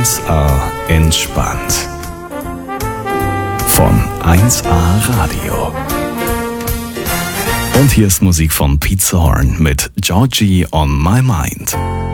1A entspannt. Von 1A Radio. Und hier ist Musik von Pizza Horn mit Georgie on My Mind.